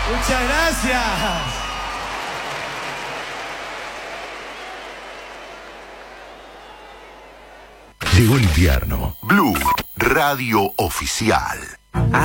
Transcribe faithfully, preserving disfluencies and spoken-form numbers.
Muchas gracias. Llegó el invierno. Blue, radio oficial.